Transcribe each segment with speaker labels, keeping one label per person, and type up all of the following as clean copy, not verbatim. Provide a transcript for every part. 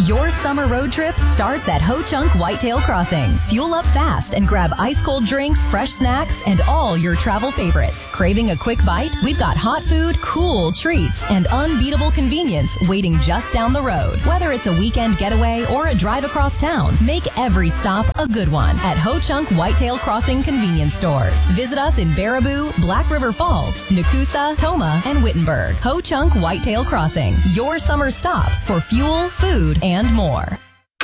Speaker 1: Your summer road trip starts at Ho Chunk Whitetail Crossing. Fuel up fast and grab ice-cold drinks, fresh snacks, and all your travel favorites. Craving a quick bite? We've got hot food, cool treats, and unbeatable convenience waiting just down the road. Whether it's a weekend getaway or a drive across town, make every stop a good one at Ho Chunk Whitetail Crossing convenience stores. Visit us in Baraboo, Black River Falls, Nakusa, Toma, and Wittenberg. Ho Chunk Whitetail Crossing, your summer stop for fuel, food, and more.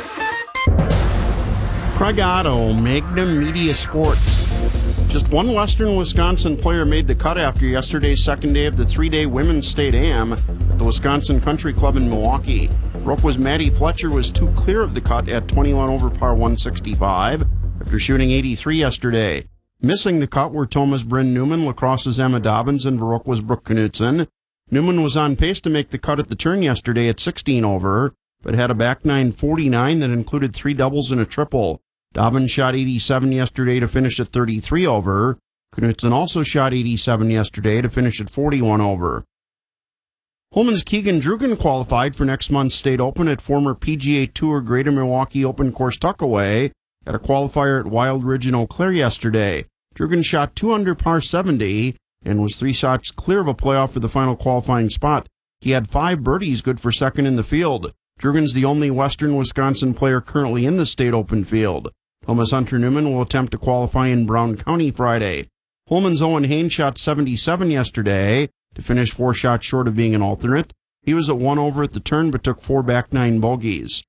Speaker 2: Craig Otto, Magnum Media Sports. Just one Western Wisconsin player made the cut after yesterday's second day of the three-day Women's State Am at the Wisconsin Country Club in Milwaukee. Rookw's Maddie Fletcher was too clear of the cut at 21 over par 165 after shooting 83 yesterday. Missing the cut were Toma's Bryn Newman, Lacrosse's Emma Dobbins, and Verokwa's Brooke Knudsen. Newman was on pace to make the cut at the turn yesterday at 16 over, but had a back nine 49 that included three doubles and a triple. Dobbins shot 87 yesterday to finish at 33 over. Knudsen also shot 87 yesterday to finish at 41 over. Holman's Keegan Drugan qualified for next month's State Open at former PGA Tour Greater Milwaukee Open Course Tuckaway at a qualifier at Wild Ridge in Eau Claire yesterday. Drugan shot 2 under par 70 and was 3 shots clear of a playoff for the final qualifying spot. He had 5 birdies, good for second in the field. Drugan's the only Western Wisconsin player currently in the State Open field. Thomas Hunter Newman will attempt to qualify in Brown County Friday. Holman's Owen Haynes shot 77 yesterday to finish 4 shots short of being an alternate. He was at 1 over at the turn but took 4 back 9 bogeys.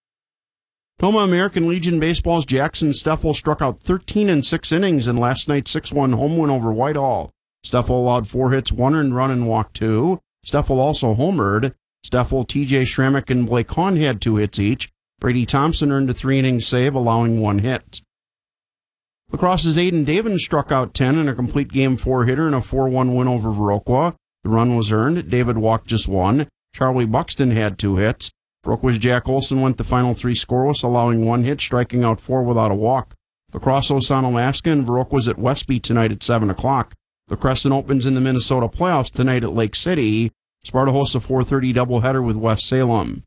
Speaker 2: Toma American Legion Baseball's Jackson Steffel struck out 13 in 6 innings in last night's 6-1 home win over Whitehall. Steffel allowed 4 hits, 1 earned run, and walked 2. Steffel also homered. Steffel, TJ Schrammick, and Blake Hahn had 2 hits each. Brady Thompson earned a 3-inning save, allowing 1 hit. Lacrosse's Aiden Davin struck out 10 in a complete Game 4 hitter in a 4-1 win over Viroqua. The run was earned. David walked just 1. Charlie Buxton had 2 hits. Viroqua's Jack Olson went the final 3 scoreless, allowing 1 hit, striking out 4 without a walk. Lacrosse Osan-Alaska and Viroqua's at Westby tonight at 7 o'clock. The Crescent opens in the Minnesota playoffs tonight at Lake City. Sparta hosts a 4:30 doubleheader with West Salem.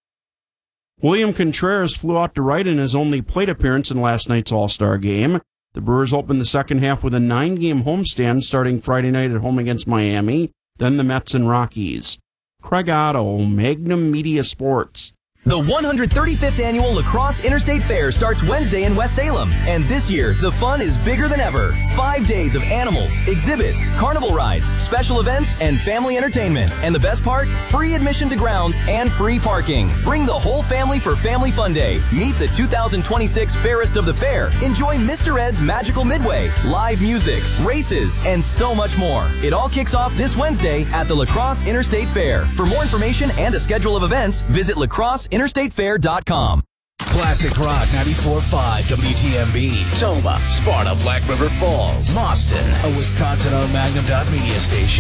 Speaker 2: William Contreras flew out to right in his only plate appearance in last night's All-Star game. The Brewers opened the second half with a 9-game homestand starting Friday night at home against Miami, then the Mets and Rockies. Craig Otto, Magnum Media Sports.
Speaker 3: The 135th Annual Lacrosse Interstate Fair starts Wednesday in West Salem. And this year, the fun is bigger than ever. 5 days of animals, exhibits, carnival rides, special events, and family entertainment. And the best part? Free admission to grounds and free parking. Bring the whole family for Family Fun Day. Meet the 2026 Fairest of the Fair. Enjoy Mr. Ed's Magical Midway, live music, races, and so much more. It all kicks off this Wednesday at the Lacrosse Interstate Fair. For more information and a schedule of events, visit lacrosseinterstatefair.com.
Speaker 4: Classic Rock 94.5 WTMB. Toma, Sparta, Black River Falls, Boston. A Wisconsin-owned Magnum Media station.